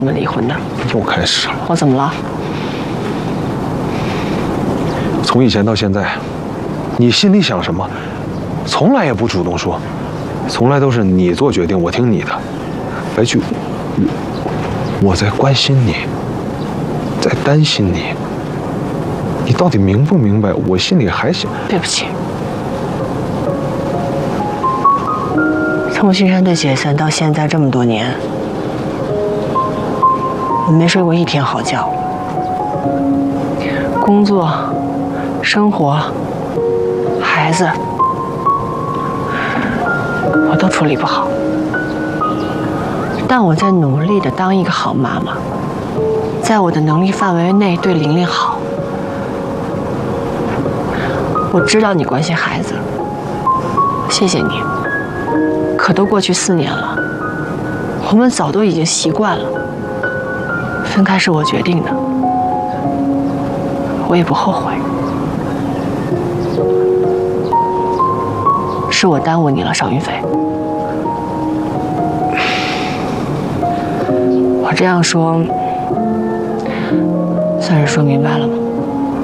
我们离婚的。 又开始了。 我怎么了？ 从以前到现在，你心里想什么，从来也不主动说，从来都是你做决定，我听你的。白菊，我在关心你，在担心你。你到底明不明白？我心里还想…… 对不起。从新山队解散到现在这么多年，我没睡过一天好觉。工作、生活、孩子，我都处理不好。但我在努力的当一个好妈妈，在我的能力范围内对玲玲好。我知道你关心孩子，谢谢你。可都过去4年了，我们早都已经习惯了。分开是我决定的，我也不后悔。是我耽误你了，邵云飞。我这样说，算是说明白了吗？